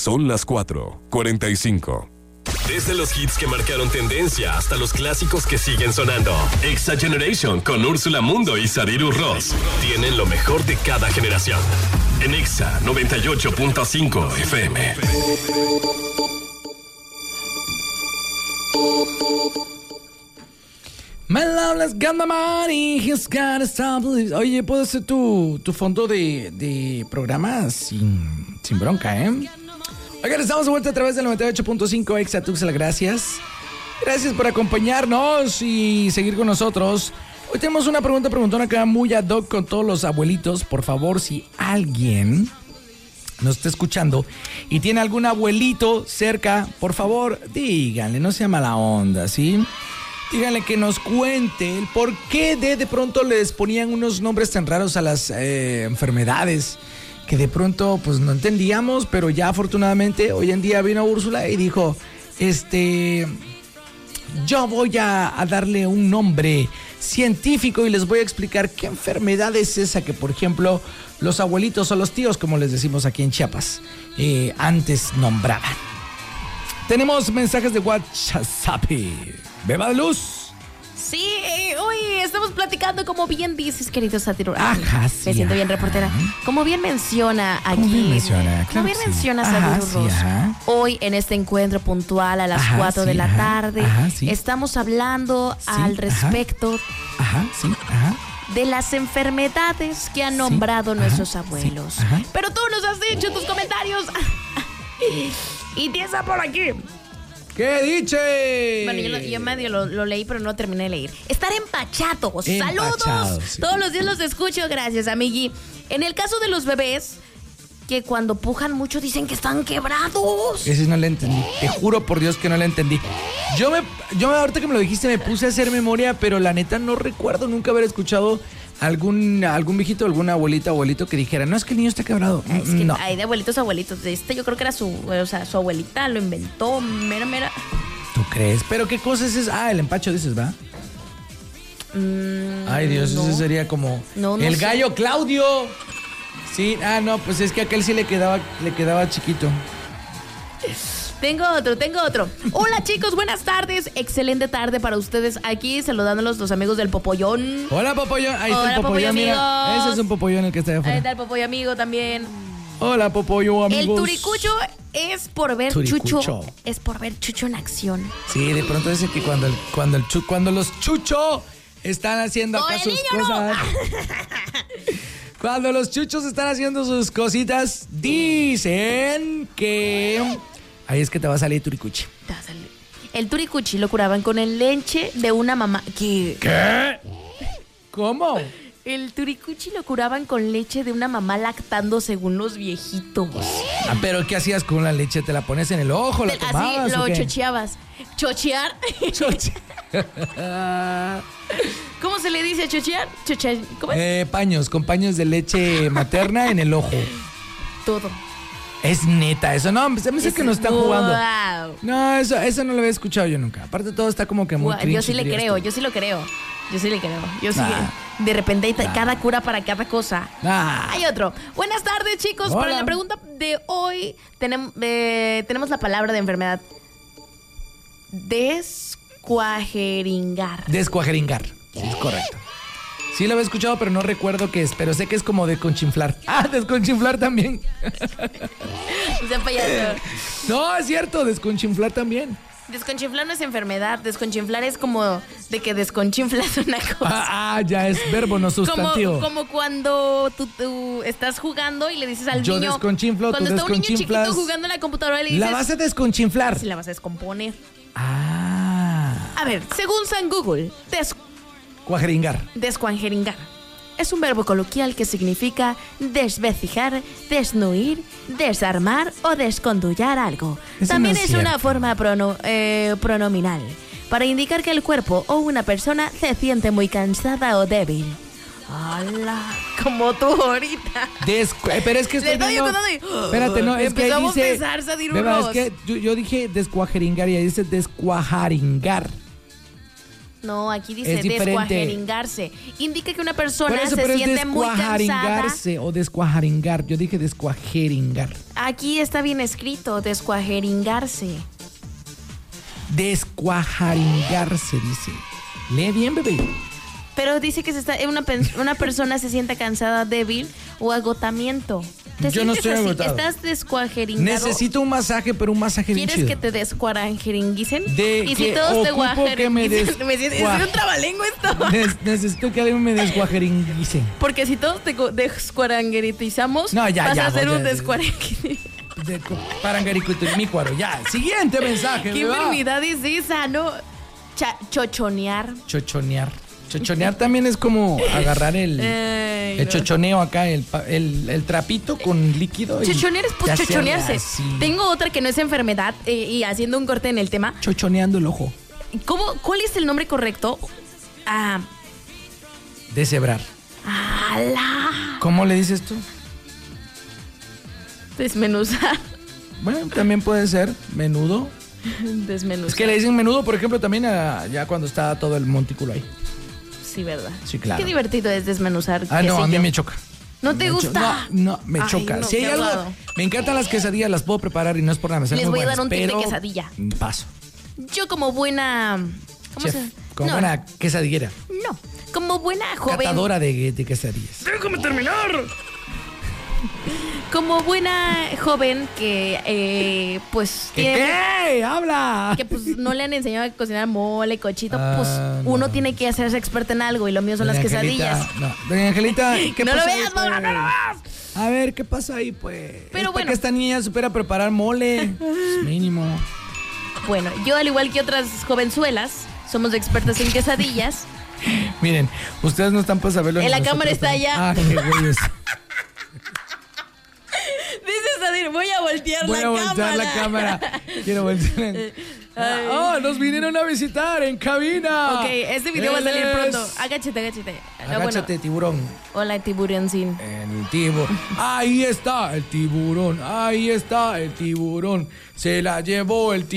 Son las 4:45. Desde los hits que marcaron tendencia hasta los clásicos que siguen sonando. Exa Generation con Úrsula Mundo y Sadiru Ross tienen lo mejor de cada generación. En Exa 98.5 FM. My love has got my money, he's got a stop. Oye, ¿puedo hacer tu fondo de programa sin bronca, eh? Oigan, estamos de vuelta a través del 98.5 Exa Tuxtla, gracias. Gracias por acompañarnos y seguir con nosotros. Hoy tenemos una preguntona acá muy ad hoc con todos los abuelitos. Por favor, si alguien nos está escuchando y tiene algún abuelito cerca, por favor, díganle, no sea mala onda, ¿sí? Díganle que nos cuente el por qué de pronto les ponían unos nombres tan raros a las enfermedades que de pronto pues no entendíamos, pero ya afortunadamente hoy en día vino Úrsula y dijo, yo voy a darle un nombre científico y les voy a explicar qué enfermedad es esa que, por ejemplo, los abuelitos o los tíos, como les decimos aquí en Chiapas, antes nombraban. Tenemos mensajes de WhatsApp. Beba de luz. Sí, hoy estamos platicando, como bien dices, querido Sadiru. Ajá, sí. Me siento bien, reportera. Como bien menciona aquí. Como bien menciona Sadiru Ross. Hoy en este encuentro puntual a las 4 de la tarde, estamos hablando al respecto de las enfermedades que han nombrado nuestros abuelos. Pero tú nos has dicho en tus comentarios. Y empieza por aquí. ¿Qué dice? Bueno, yo medio lo leí, pero no terminé de leer. Estar empachados. ¡Saludos! Sí. Todos los días los escucho, gracias, amigui. En el caso de los bebés, que cuando pujan mucho dicen que están quebrados. Ese no le entendí. Te juro por Dios que no le entendí. Yo ahorita que me lo dijiste me puse a hacer memoria, pero la neta no recuerdo nunca haber escuchado algún viejito, alguna abuelito que dijera, no, es que el niño está quebrado. Es que no. Hay de abuelitos a abuelitos. Yo creo que era su abuelita lo inventó, mera. ¿Tú crees? ¿Pero qué cosa es eso? El empacho dices, ¿va? Ay, Dios, no. Eso sería como el gallo Claudio. Sí, no, pues es que a aquel sí le quedaba chiquito. Tengo otro. Hola, chicos, buenas tardes. Excelente tarde para ustedes. Aquí saludándolos los amigos del Popollón. Hola, Popollón. Ahí está el Popollón, mira. Ese es un Popollón el que está de afuera. Ahí está el Popollón amigo también. Hola, Popollón, amigos. El turicucho es por ver Chucho. Es por ver Chucho en acción. Sí, de pronto dice que cuando los Chucho están haciendo acá sus cosas. Cuando los chuchos están haciendo sus cositas, dicen que ahí es que te va a salir turicuchi. El turicuchi lo curaban con el leche de una mamá. ¿Qué? ¿Cómo? El turicuchi lo curaban con leche de una mamá lactando, según los viejitos. ¿Pero qué hacías con la leche? ¿Te la pones en el ojo? ¿La tomabas? Así lo chocheabas. ¿Chochear? ¿Cómo se le dice a chochear? ¿Cómo es? Con paños de leche materna en el ojo. Todo. Es neta, eso no, se me dice que no están jugando. No, eso no lo había escuchado yo nunca. Aparte todo está como que muy cringe. Yo sí le creo. Yo sí, de repente hay cada cura para cada cosa. Hay otro. Buenas tardes, chicos. Hola. Para la pregunta de hoy tenemos la palabra de enfermedad. Descuajeringar. Sí, es correcto. Sí lo había escuchado, pero no recuerdo qué es. Pero sé que es como desconchinflar. Desconchinflar también. O sea, payaso. No, es cierto, desconchinflar también. Desconchinflar no es enfermedad. Desconchinflar es como de que desconchinflas una cosa. Ya es verbo, no sustantivo. Como cuando tú estás jugando y le dices al niño. Yo desconchinflo, cuando tú está un niño desconchinflas. chiquito jugando en la computadora le dices. La vas a desconchinflar. Sí, la vas a descomponer. A ver, según San Google, descuajeringar es un verbo coloquial que significa desvecijar, desnuir, desarmar o descondullar algo. Eso También no es una forma pronominal para indicar que el cuerpo o una persona se siente muy cansada o débil. ¡Hala! Como tú ahorita. Pero es que estoy viendo... Espérate, no, es que dice... Es que yo dije descuajeringar y ahí dice descuajaringar. No, aquí dice descuajeringarse. Indica que una persona se siente muy cansada. Descuajaringarse o descuajaringar. Yo dije descuajeringar. Aquí está bien escrito, descuajeringarse. Descuajaringarse, dice. Lee bien, bebé. Pero dice que una persona se siente cansada, débil o agotamiento. Yo no estoy agotado. ¿Estás descuajeringado? Necesito un masaje, pero un masaje bien chido. ¿Quieres que te descuajeringicen? Y si todos te guajeringicen. Es un trabalengo esto. Necesito que alguien me descuajeringicen. Porque si todos te descuarangueritizamos, vas a hacer un descuarangueritizamos. Parangaricutimicuaro. Ya, siguiente mensaje. ¿Qué enfermedad es esa, no? Chochonear. Chochonear también es como agarrar el chochoneo acá, el trapito con líquido. Chochonear es pues chochonearse. Tengo otra que no es enfermedad y haciendo un corte en el tema. Chochoneando el ojo. ¿Cuál es el nombre correcto? Deshebrar. ¡Hala! ¿Cómo le dices tú? Desmenuzar. Bueno, también puede ser menudo. Desmenuzar. Es que le dicen menudo, por ejemplo, también ya cuando está todo el montículo ahí. Sí, ¿verdad? Sí, claro. Qué divertido es desmenuzar. No, a mí me choca. ¿No te gusta? No, me choca. No, si hay algo, me encantan las quesadillas, las puedo preparar y no es por nada. Les voy a dar un tip de quesadilla. Paso. Yo como buena... buena quesadillera. No, como buena joven... Catadora de quesadillas. ¡Déjame terminar! Como buena joven que, pues... ¿Qué? ¡Habla! Que, pues, no le han enseñado a cocinar mole, cochito. Pues, uno tiene que hacerse experto en algo y lo mío son las quesadillas. Doña Angelita, ¿qué no pasa lo veas, mamá, no lo veas. A ver, ¿qué pasa ahí, pues? Pero bueno. Que esta niña supera preparar mole. Pues, mínimo. Bueno, yo, al igual que otras jovenzuelas, somos expertas en quesadillas. Miren, ustedes no están para saberlo. En la cámara está allá. Qué güeyes. Dice Sadir, voy a voltear la cámara. Quiero voltear. Nos vinieron a visitar en cabina. Ok, este video va a salir pronto. Agáchate. Agáchate, tiburón. Hola, tiburoncín. El tiburón. Ahí está el tiburón. Se la llevó el tiburón.